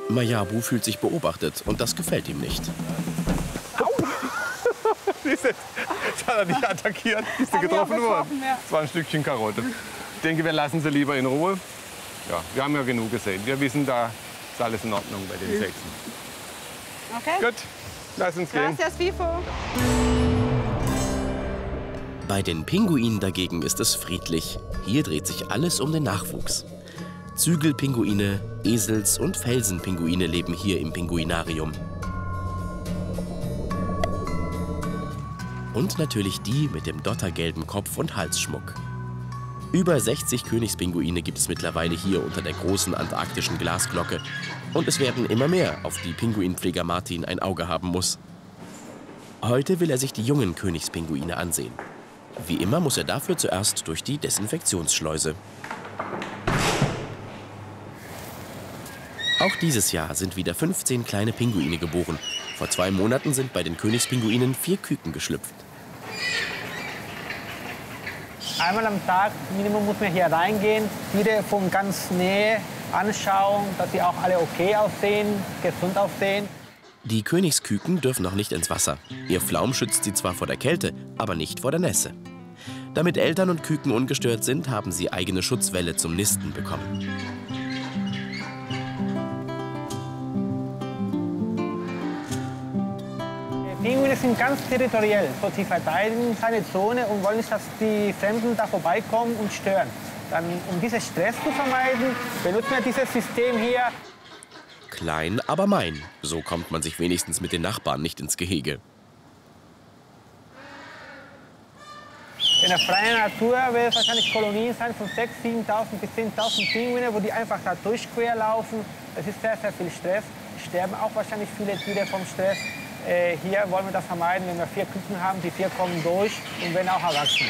Mayabu fühlt sich beobachtet und das gefällt ihm nicht. Jetzt hat er dich attackiert. Bist du getroffen worden? Ja. Das war ein Stückchen Karotte. Ich denke, wir lassen sie lieber in Ruhe. Ja, wir haben ja genug gesehen. Wir wissen, da ist alles in Ordnung bei den Sechsen. Okay. Gut, lass uns gehen. Gracias, Fifo. Bei den Pinguinen dagegen ist es friedlich. Hier dreht sich alles um den Nachwuchs. Zügelpinguine, Esels- und Felsenpinguine leben hier im Pinguinarium. Und natürlich die mit dem dottergelben Kopf- und Halsschmuck. Über 60 Königspinguine gibt es mittlerweile hier unter der großen antarktischen Glasglocke. Und es werden immer mehr, auf die Pinguinpfleger Martin ein Auge haben muss. Heute will er sich die jungen Königspinguine ansehen. Wie immer muss er dafür zuerst durch die Desinfektionsschleuse. Auch dieses Jahr sind wieder 15 kleine Pinguine geboren. Vor 2 Monaten sind bei den Königspinguinen 4 Küken geschlüpft. Einmal am Tag Minimum muss man hier reingehen, jede von ganz Nähe anschauen, dass sie auch alle okay aussehen, gesund aussehen. Die Königsküken dürfen noch nicht ins Wasser. Ihr Flaum schützt sie zwar vor der Kälte, aber nicht vor der Nässe. Damit Eltern und Küken ungestört sind, haben sie eigene Schutzwälle zum Nisten bekommen. Pinguine sind ganz territoriell. So, sie verteidigen seine Zone und wollen nicht, dass die Fremden da vorbeikommen und stören. Dann, um diesen Stress zu vermeiden, benutzen wir dieses System hier. Klein, aber mein. So kommt man sich wenigstens mit den Nachbarn nicht ins Gehege. In der freien Natur werden es wahrscheinlich Kolonien sein von 6.000, 7.000 bis 10.000 Pinguine, wo die einfach da durchquer laufen. Es ist sehr, sehr viel Stress. Es sterben auch wahrscheinlich viele Tiere vom Stress. Hier wollen wir das vermeiden, wenn wir 4 Küken haben, die 4 kommen durch und werden auch erwachsen.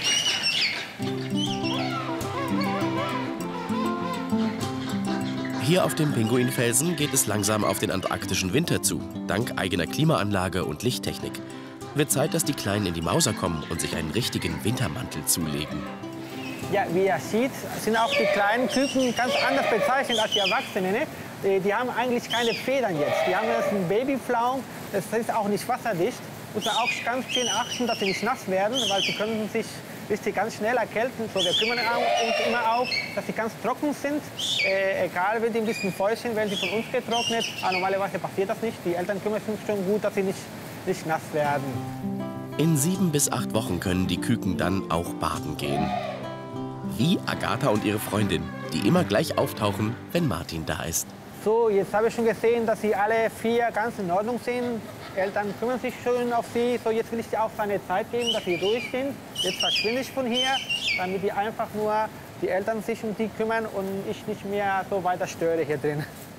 Hier auf dem Pinguinfelsen geht es langsam auf den antarktischen Winter zu, dank eigener Klimaanlage und Lichttechnik. Wird Zeit, dass die Kleinen in die Mauser kommen und sich einen richtigen Wintermantel zulegen. Ja, wie ihr seht, sind auch die kleinen Küken ganz anders bezeichnet als die Erwachsenen. Ne? Die haben eigentlich keine Federn jetzt. Die haben jetzt einen Babyflaum, das ist auch nicht wasserdicht. Muss man auch ganz schön achten, dass sie nicht nass werden, weil sie können sich ganz schnell erkälten. So, wir kümmern uns immer auch, dass sie ganz trocken sind. Egal, wenn die ein bisschen feucht sind, werden sie von uns getrocknet. Aber normalerweise passiert das nicht. Die Eltern kümmern sich schon gut, dass sie nicht nass werden. In 7 bis 8 Wochen können die Küken dann auch baden gehen. Wie Agatha und ihre Freundin, die immer gleich auftauchen, wenn Martin da ist. So, jetzt habe ich schon gesehen, dass sie alle 4 ganz in Ordnung sind. Eltern kümmern sich schön auf sie. So, jetzt will ich dir auch eine Zeit geben, dass sie ruhig sind. Jetzt verschwinde ich von hier, damit die einfach nur die Eltern sich um die kümmern und ich nicht mehr so weiter störe hier drin.